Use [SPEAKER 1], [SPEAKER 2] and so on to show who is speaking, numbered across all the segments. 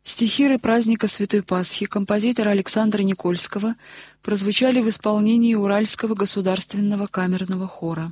[SPEAKER 1] Стихиры праздника Святой Пасхи композитора Александра Никольского прозвучали в исполнении Уральского государственного камерного хора.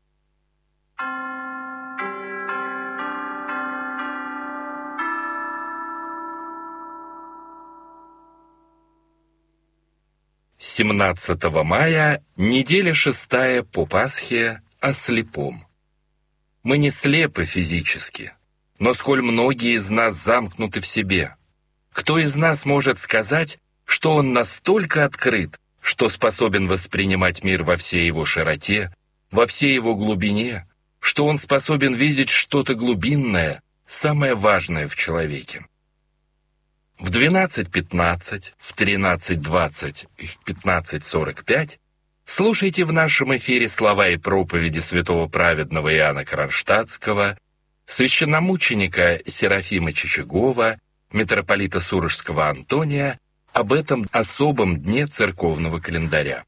[SPEAKER 2] С 17 мая, неделя 6 по Пасхе, о слепом. Мы не слепы физически, но сколь многие из нас замкнуты в себе. Кто из нас может сказать, что он настолько открыт, что способен воспринимать мир во всей его широте, во всей его глубине, что он способен видеть что-то глубинное, самое важное в человеке? В 12:15, в 13:20 и в 15:45 слушайте в нашем эфире слова и проповеди святого праведного Иоанна Кронштадтского, священномученика Серафима Чичагова, митрополита Сурожского Антония об этом особом дне церковного календаря.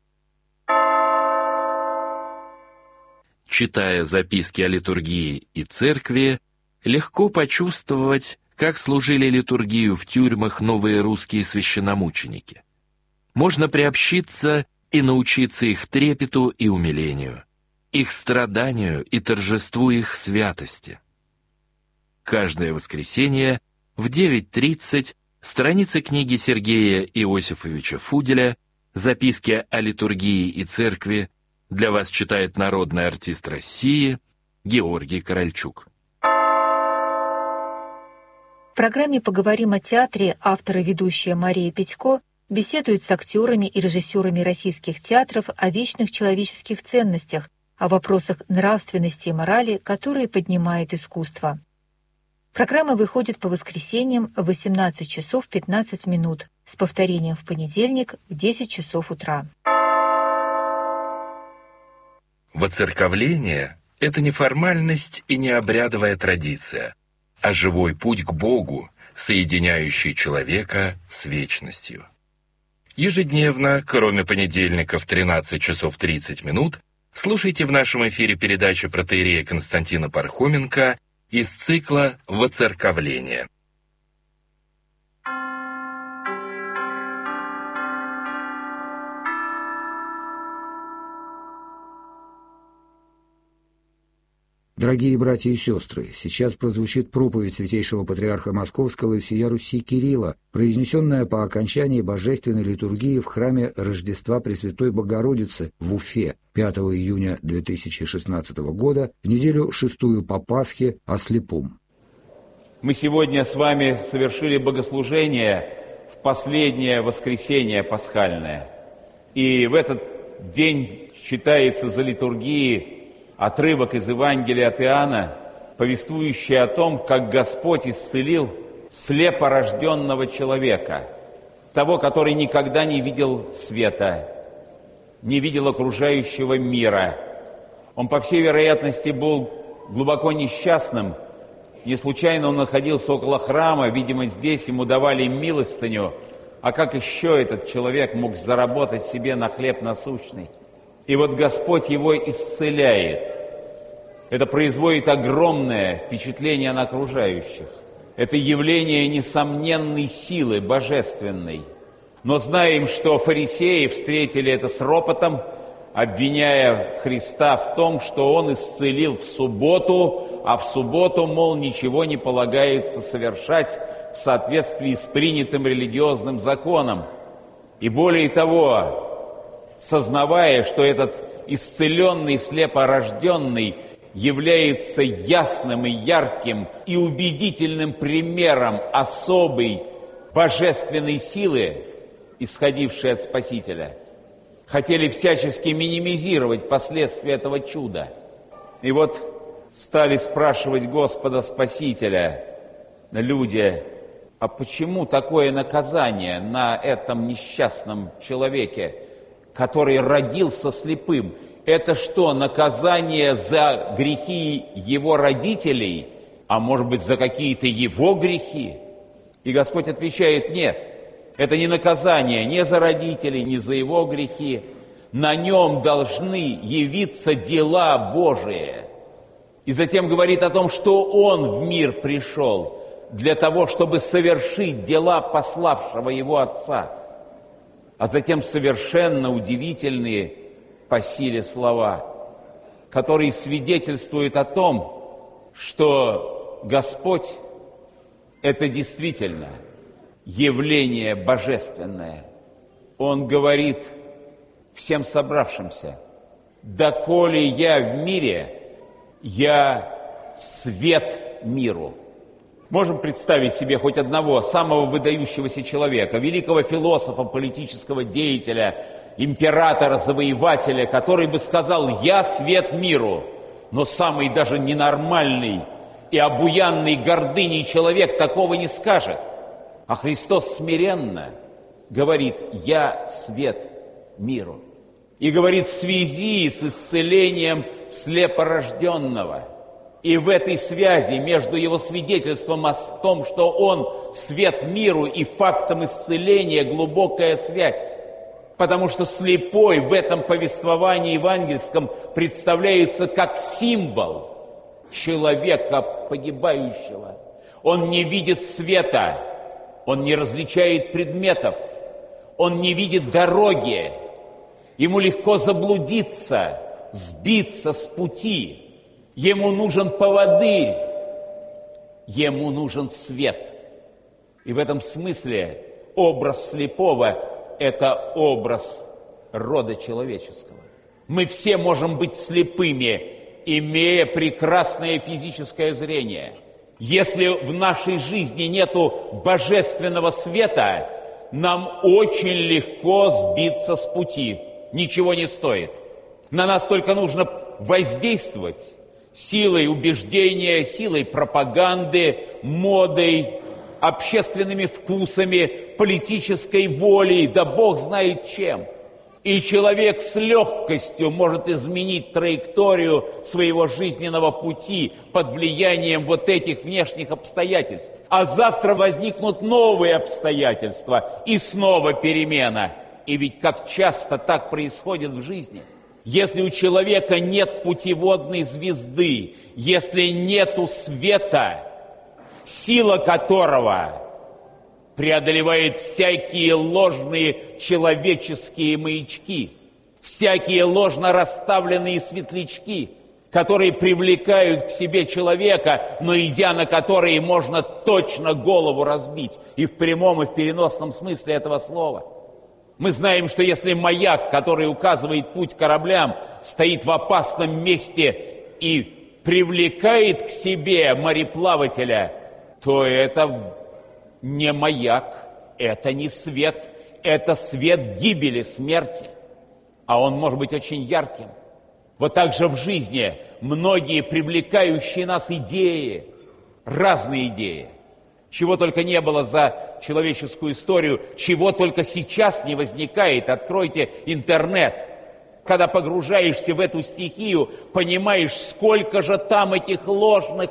[SPEAKER 2] Читая записки о литургии и церкви, легко почувствовать, как служили литургию в тюрьмах новые русские священномученики. Можно приобщиться и научиться их трепету и умилению, их страданию и торжеству их святости. Каждое воскресенье в 9:30 страницы книги Сергея Иосифовича Фуделя «Записки о литургии и церкви» для вас читает народный артист России Георгий Корольчук.
[SPEAKER 3] В программе «Поговорим о театре» автор и ведущая Мария Петько беседует с актерами и режиссерами российских театров о вечных человеческих ценностях, о вопросах нравственности и морали, которые поднимает искусство. Программа выходит по воскресеньям в 18 часов 15 минут, с повторением в понедельник в 10 часов утра.
[SPEAKER 2] Воцерковление – это не формальность и не обрядовая традиция, а живой путь к Богу, соединяющий человека с вечностью. Ежедневно, кроме понедельника в 13 часов 30 минут, слушайте в нашем эфире передачу протоиерея Константина Пархоменко из цикла «Воцерковление».
[SPEAKER 4] Дорогие братья и сестры, сейчас прозвучит проповедь святейшего патриарха Московского и всея Руси Кирилла, произнесенная по окончании божественной литургии в храме Рождества Пресвятой Богородицы в Уфе 5 июня 2016 года, в неделю 6 по Пасхе о слепом.
[SPEAKER 5] Мы сегодня с вами совершили богослужение в последнее воскресенье пасхальное. И в этот день читается за литургией отрывок из Евангелия от Иоанна, повествующий о том, как Господь исцелил слепорожденного человека, того, который никогда не видел света, не видел окружающего мира. Он, по всей вероятности, был глубоко несчастным. Не случайно он находился около храма, видимо, здесь ему давали милостыню. А как еще этот человек мог заработать себе на хлеб насущный? И вот Господь его исцеляет. Это производит огромное впечатление на окружающих. Это явление несомненной силы божественной. Но знаем, что фарисеи встретили это с ропотом, обвиняя Христа в том, что Он исцелил в субботу, а в субботу, мол, ничего не полагается совершать в соответствии с принятым религиозным законом. И более того, сознавая, что этот исцеленный слепорожденный является ясным и ярким и убедительным примером особой божественной силы, исходившей от Спасителя, хотели всячески минимизировать последствия этого чуда. И вот стали спрашивать Господа Спасителя люди: а почему такое наказание на этом несчастном человеке, который родился слепым? Это что, наказание за грехи его родителей, а может быть за какие-то его грехи? И Господь отвечает: нет, это не наказание ни за родителей, ни за его грехи. На нем должны явиться дела Божии. И затем говорит о том, что Он в мир пришел для того, чтобы совершить дела пославшего его Отца, а затем совершенно удивительные по силе слова, которые свидетельствуют о том, что Господь – это действительно явление божественное. Он говорит всем собравшимся: «Доколе я в мире, я свет миру». Можем представить себе хоть одного самого выдающегося человека, великого философа, политического деятеля, императора, завоевателя, который бы сказал: «Я свет миру». Но самый даже ненормальный и обуянный гордыней человек такого не скажет. А Христос смиренно говорит: «Я свет миру». И говорит в связи с исцелением слепорожденного. И в этой связи между его свидетельством о том, что он свет миру, и фактом исцеления глубокая связь. Потому что слепой в этом повествовании евангельском представляется как символ человека погибающего. Он не видит света, он не различает предметов, он не видит дороги. Ему легко заблудиться, сбиться с пути. Ему нужен поводырь, ему нужен свет. И в этом смысле образ слепого – это образ рода человеческого. Мы все можем быть слепыми, имея прекрасное физическое зрение. Если в нашей жизни нету божественного света, нам очень легко сбиться с пути. Ничего не стоит. На нас только нужно воздействовать силой убеждения, силой пропаганды, модой, общественными вкусами, политической волей, да Бог знает чем. И человек с легкостью может изменить траекторию своего жизненного пути под влиянием вот этих внешних обстоятельств. А завтра возникнут новые обстоятельства и снова перемена. И ведь как часто так происходит в жизни. Если у человека нет путеводной звезды, если нету света, сила которого преодолевает всякие ложные человеческие маячки, всякие ложно расставленные светлячки, которые привлекают к себе человека, но идя на которые можно точно голову разбить, и в прямом, и в переносном смысле этого слова. Мы знаем, что если маяк, который указывает путь кораблям, стоит в опасном месте и привлекает к себе мореплавателя, то это не маяк, это не свет, это свет гибели, смерти. А он может быть очень ярким. Вот так же в жизни многие привлекающие нас идеи, разные идеи, чего только не было за человеческую историю, чего только сейчас не возникает. Откройте интернет. Когда погружаешься в эту стихию, понимаешь, сколько же там этих ложных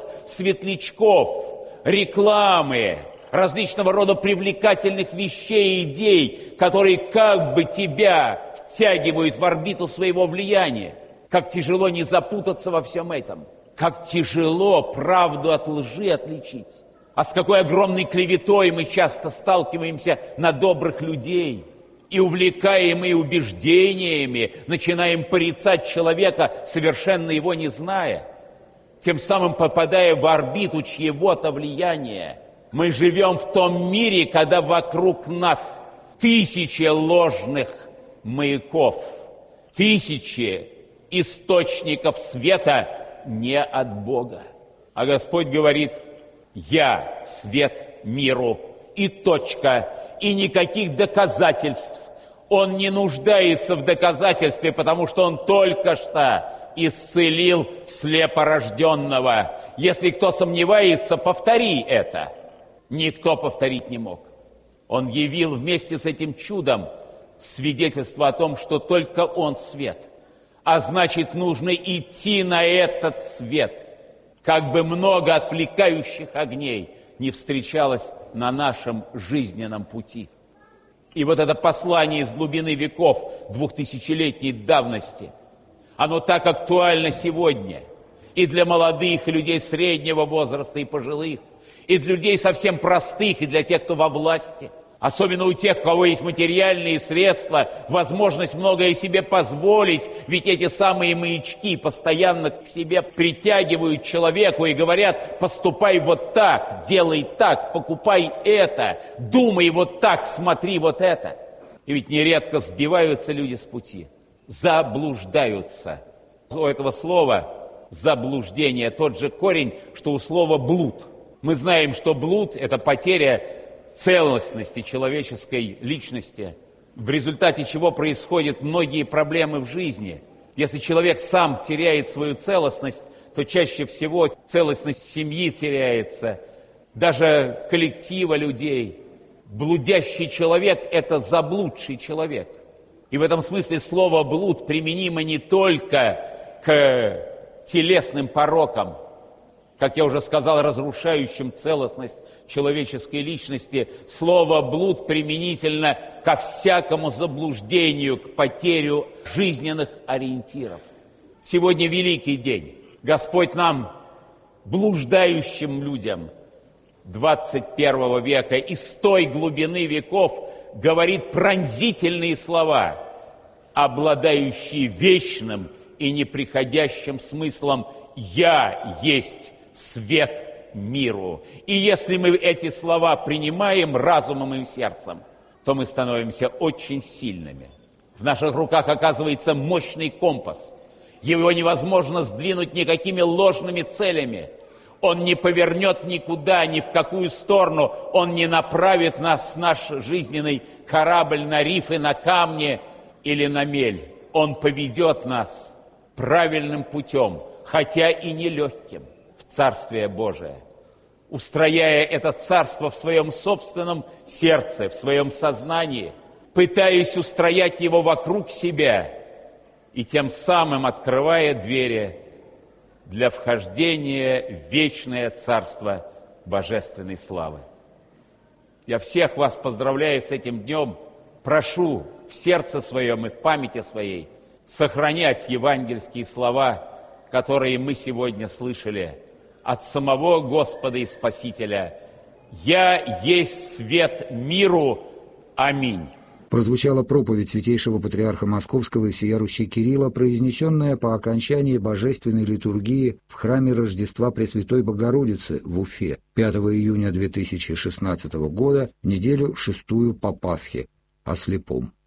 [SPEAKER 5] светлячков, рекламы, различного рода привлекательных вещей и идей, которые как бы тебя втягивают в орбиту своего влияния. Как тяжело не запутаться во всем этом. Как тяжело правду от лжи отличить. А с какой огромной клеветой мы часто сталкиваемся на добрых людей. И, увлекаемые убеждениями, начинаем порицать человека, совершенно его не зная. Тем самым попадая в орбиту чьего-то влияния. Мы живем в том мире, когда вокруг нас тысячи ложных маяков, тысячи источников света не от Бога. А Господь говорит: «Я свет миру». И точка. И никаких доказательств. Он не нуждается в доказательстве, потому что он только что исцелил слепорожденного. Если кто сомневается, повтори это. Никто повторить не мог. Он явил вместе с этим чудом свидетельство о том, что только он свет. А значит, нужно идти на этот свет. Как бы много отвлекающих огней не встречалось на нашем жизненном пути. И вот это послание из глубины веков, 2000-летней давности, оно так актуально сегодня и для молодых, и людей среднего возраста, и пожилых, и для людей совсем простых, и для тех, кто во власти. Особенно у тех, у кого есть материальные средства, возможность многое себе позволить, ведь эти самые маячки постоянно к себе притягивают человеку и говорят: поступай вот так, делай так, покупай это, думай вот так, смотри вот это. И ведь нередко сбиваются люди с пути, заблуждаются. У этого слова заблуждение тот же корень, что у слова блуд. Мы знаем, что блуд – это потеря целостности человеческой личности, в результате чего происходят многие проблемы в жизни. Если человек сам теряет свою целостность, то чаще всего целостность семьи теряется, даже коллектива людей. Блудящий человек – это заблудший человек. И в этом смысле слово «блуд» применимо не только к телесным порокам, как я уже сказал, разрушающим целостность человеческой личности. Слово «блуд» применительно ко всякому заблуждению, к потере жизненных ориентиров. Сегодня великий день. Господь нам, блуждающим людям 21 века из той глубины веков, говорит пронзительные слова, обладающие вечным и неприходящим смыслом: «Я есть свет миру». И если мы эти слова принимаем разумом и сердцем, то мы становимся очень сильными. В наших руках оказывается мощный компас. Его невозможно сдвинуть никакими ложными целями. Он не повернет никуда, ни в какую сторону. Он не направит нас, наш жизненный корабль, на рифы, на камни или на мель. Он поведет нас правильным путем, хотя и нелегким, в Царствие Божие, устрояя это царство в своем собственном сердце, в своем сознании, пытаясь устроять его вокруг себя и тем самым открывая двери для вхождения в вечное царство божественной славы. Я всех вас поздравляю с этим днем, прошу в сердце своем и в памяти своей сохранять евангельские слова, которые мы сегодня слышали от самого Господа и Спасителя: «Я есть свет миру. Аминь».
[SPEAKER 4] Прозвучала проповедь святейшего патриарха Московского и всея Руси Кирилла, произнесенная по окончании божественной литургии в храме Рождества Пресвятой Богородицы в Уфе 5 июня 2016 года, в неделю 6-ю по Пасхе, о слепом.